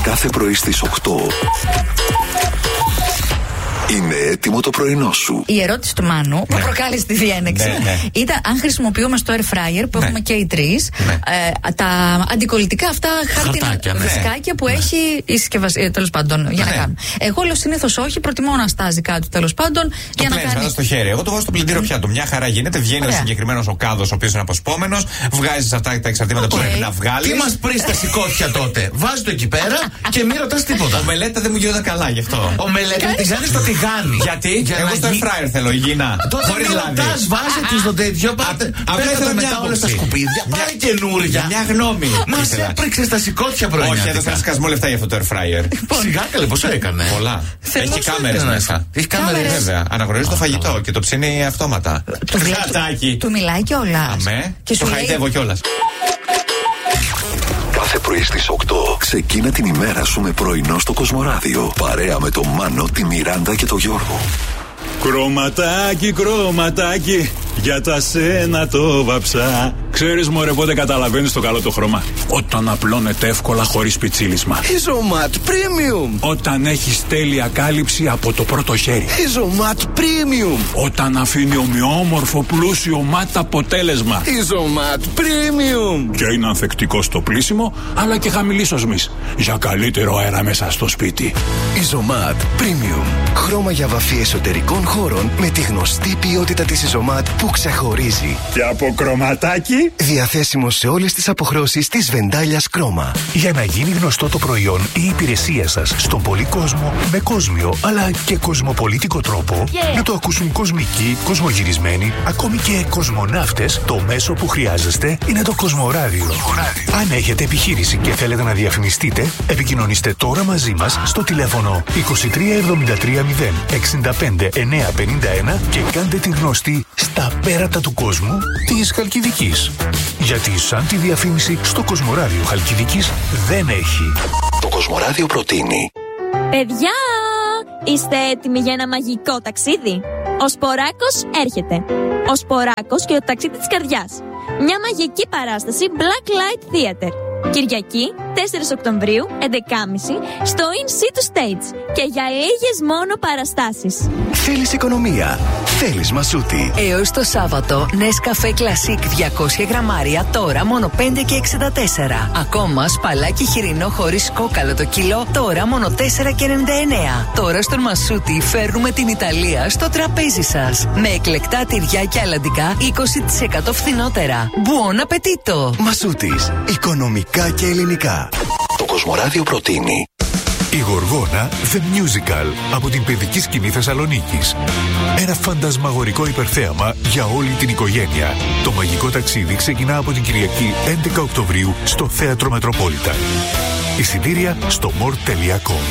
Κάθε πρωί στις 8. Είναι έτοιμο το πρωινό σου. Η ερώτηση του Μάνου που προκάλεσε τη διένεξη ήταν αν χρησιμοποιούμε στο air fryer που έχουμε και οι τρεις τα αντικολλητικά αυτά χάρτινα δισκάκια που έχει η συσκευασία, τέλος πάντων, για να κάνουμε. Εγώ λέω συνήθως όχι, προτιμώ να στάζει κάτι τέλος πάντων για να κάνει. Στο χέρι. Εγώ το βάζω στο πλυντήριο πιάτο. Μια χαρά γίνεται, βγαίνει ο συγκεκριμένος ο κάδος ο οποίος είναι αποσπόμενος, βγάζει αυτά τα εξαρτήματα που πρέπει να βγάλει. Τι μας πρίσει τα σηκώτια τότε. Βάζει το εκεί πέρα και μην ρωτάς τίποτα. Ο μελέτα δεν μου γίνονται καλά γι' αυτό. Ο μελέτα την κάνει στο τηγάνι. Γιατί? Εγώ στο air fryer θέλω υγιεινά. Χωρίς λάδι. Βάζει τη στο τέτοιο. Πέρα μετά όλα στα σκουπίδια. Πάρε καινούρια. Μια γνώμη. Μας έπρεξε στα σηκώτια πρωινά. Όχι, έδωσα σκασμό λεφτά για αυτό το air fryer. Σιγά καλέ, πόσο έκανε. Πολλά. Έχει κάμερες μέσα. Έχει κάμερες. Βέβαια. Αναγνωρίζει το φαγητό και το ψήνει αυτόματα. Του μιλάει κιόλας. Αμέ. Το χαϊδεύω κιόλας. Κάθε πρωί στις 8 ξεκίνα την ημέρα σου με πρωινό στο Κοσμοράδιο. Παρέα με τον Μάνο, τη Μιράντα και τον Γιώργο. Κρωματάκι, κρωματάκι, για τα σένα το βαψά. Ξέρεις μωρέ πότε καταλαβαίνεις το καλό το χρώμα? Όταν απλώνεται εύκολα χωρίς πιτσίλισμα. Isomat Premium. Όταν έχεις τέλεια κάλυψη από το πρώτο χέρι. Isomat Premium. Όταν αφήνει ομοιόμορφο πλούσιο ματ αποτέλεσμα. Isomat Premium. Και είναι ανθεκτικό στο πλύσιμο αλλά και χαμηλής οσμής, για καλύτερο αέρα μέσα στο σπίτι. Isomat Premium. Χρώμα για βαφή εσωτερικών χώρων με τη γνωστή ποιότητα της Isomat που ξεχωρίζει. Και από κρωματάκι. Διαθέσιμο σε όλες τις αποχρώσεις της Βεντάλιας Κρόμα. Για να γίνει γνωστό το προϊόν ή η υπηρεσία σας στον πολύ κόσμο με κόσμιο αλλά και κοσμοπολίτικο τρόπο, να το ακούσουν κοσμικοί, κοσμογυρισμένοι, ακόμη και κοσμοναύτες, το μέσο που χρειάζεστε είναι το Κοσμοράδιο. Αν έχετε επιχείρηση και θέλετε να διαφημιστείτε, επικοινωνήστε τώρα μαζί μας στο τηλέφωνο 2373 065 951 και κάντε την γνωστή στα πέρατα του κόσμου της Χαλκιδικής. Γιατί σαν τη διαφήμιση στο Κοσμοράδιο Χαλκιδικής δεν έχει. Το Κοσμοράδιο προτείνει. Παιδιά, είστε έτοιμοι για ένα μαγικό ταξίδι? Ο Σποράκος έρχεται. Ο Σποράκος και το ταξίδι της καρδιάς. Μια μαγική παράσταση Black Light Theater. Κυριακή, 4 Οκτωβρίου, 11.30 στο In Situ Stage. Και για λίγες μόνο παραστάσεις. Θέλεις οικονομία? Θέλεις Μασούτη? Έως το Σάββατο, Nescafé Classic 200 γραμμάρια τώρα μόνο 5,64. Ακόμα σπαλάκι χοιρινό χωρίς κόκαλο το κιλό τώρα μόνο 4,99. Τώρα στον Μασούτη φέρνουμε την Ιταλία στο τραπέζι σας. Με εκλεκτά τυριά και αλαντικά 20% φθηνότερα. Buon appetito! Μασούτης. Οικονομικά και ελληνικά. Το Κοσμοράδιο προτείνει. Η Γοργόνα The Musical από την παιδική σκηνή Θεσσαλονίκης. Ένα φαντασμαγορικό υπερθέαμα για όλη την οικογένεια. Το μαγικό ταξίδι ξεκινά από την Κυριακή 11 Οκτωβρίου στο Θέατρο Μετροπόλιταν. Εισιτήρια στο more.com.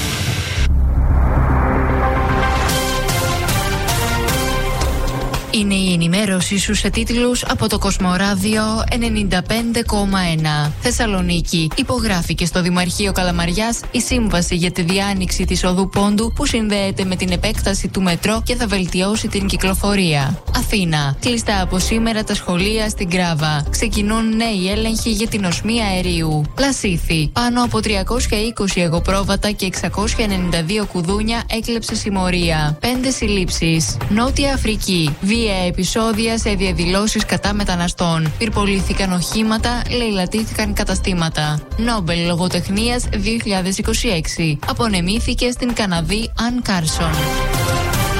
Είναι η ενημέρωσή σου σε τίτλους από το Κοσμοράδιο 95,1. Θεσσαλονίκη. Υπογράφηκε στο Δημαρχείο Καλαμαριάς η σύμβαση για τη διάνοιξη της οδού Πόντου που συνδέεται με την επέκταση του μετρό και θα βελτιώσει την κυκλοφορία. Αθήνα. Κλειστά από σήμερα τα σχολεία στην Γκράβα. Ξεκινούν νέοι έλεγχοι για την οσμία αερίου. Λασίθι. Πάνω από 320 εγωπρόβατα και 692 κουδούνια έκλεψε συμμορία. 5 συλλήψεις. Νότια Αφρική. Βία επεισόδια σε διαδηλώσεις κατά μεταναστών. Πυρπολήθηκαν οχήματα, λαιλατήθηκαν καταστήματα. Νόμπελ Λογοτεχνίας 2026. Απονεμήθηκε στην Καναδή Αν Κάρσον.